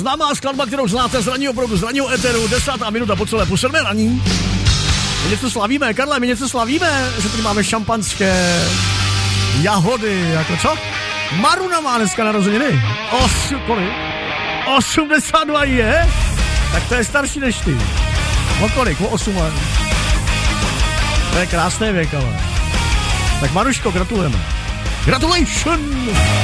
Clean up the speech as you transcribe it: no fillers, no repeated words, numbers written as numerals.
známá skladba, kterou znáte z ranního programu, z ranního éteru, 10. minuta po celé půl raní. My něco slavíme, Karle, my něco slavíme, že tady máme šampanské, jahody, jako co? Maruna má dneska narozeniny. Kolik? 82 je? Tak to je starší než ty. O kolik? O 8 let. To je krásný věk, ale. Tak Maruško, gratulujeme. Gratulation!